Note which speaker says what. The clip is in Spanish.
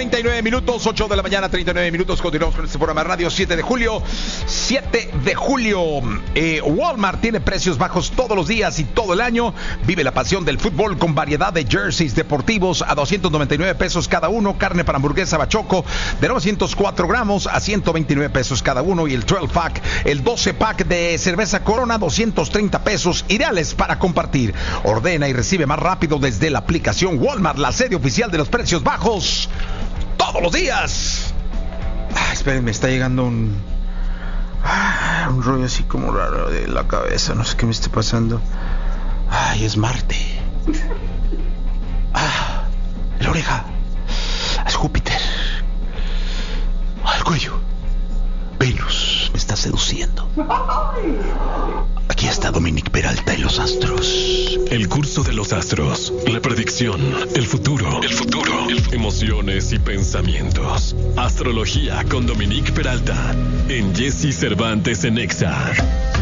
Speaker 1: 39 minutos, 8 de la mañana, 39 minutos. Continuamos con este programa de radio. 7 de julio. Walmart tiene precios bajos todos los días y todo el año. Vive la pasión del fútbol con variedad de jerseys deportivos a 299 pesos cada uno. Carne para hamburguesa Bachoco de 904 gramos a 129 pesos cada uno. Y el 12-pack, el 12-pack de cerveza Corona, 230 pesos. Ideales para compartir. Ordena y recibe más rápido desde la aplicación Walmart, la sede oficial de los precios bajos todos los días. Esperen, me está llegando un rollo así como raro de la cabeza. No sé qué me esté pasando. Es Marte. La oreja. Es Júpiter. El cuello. Venus me está seduciendo. Aquí está Dominique Peralta y los astros.
Speaker 2: El curso de los astros, la predicción, el futuro, emociones y pensamientos. Astrología con Dominique Peralta en Jesse Cervantes en Exa.